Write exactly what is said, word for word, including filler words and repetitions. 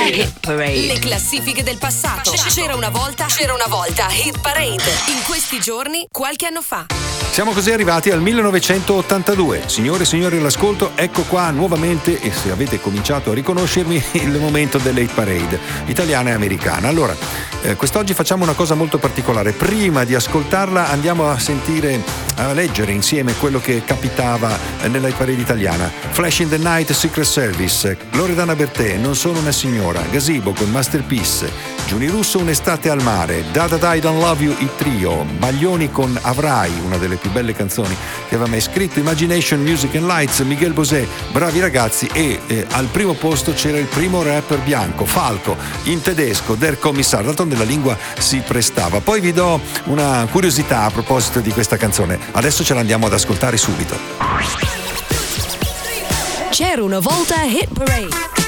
Hit Parade. Le classifiche del passato. C'era una volta, c'era una volta Hit Parade. In questi giorni, qualche anno fa. Siamo così arrivati al millenovecentottantadue. Signore e signori all'ascolto, ecco qua nuovamente, e se avete cominciato a riconoscermi, il momento delle Hit Parade italiana e americana. Allora, eh, quest'oggi facciamo una cosa molto particolare. Prima di ascoltarla andiamo a sentire, a leggere insieme quello che capitava nella Hit Parade italiana. Flash in the Night, Secret Service, Loredana Bertè, Non sono una signora, Gazebo con Masterpiece, Giuni Russo, Un'estate al mare, Da Da Da I Don't Love You, il trio, Baglioni con Avrai, una delle più belle canzoni che aveva mai scritto, Imagination, Music and Lights, Miguel Bosé, Bravi ragazzi, e eh, al primo posto c'era il primo rapper bianco, Falco, in tedesco, Der Kommissar, d'altronde la lingua si prestava. Poi vi do una curiosità a proposito di questa canzone, adesso ce l'andiamo ad ascoltare subito. C'era una volta Hit Parade.